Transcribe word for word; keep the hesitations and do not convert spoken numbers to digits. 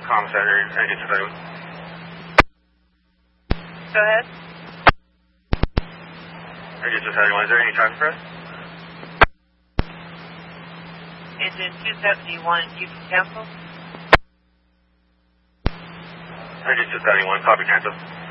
comm center, engine two seventy-one. Go ahead. Engine two seventy-one, is there any traffic for us? Engine two seventy-one, you can cancel? Engine two seventy-one, copy cancel.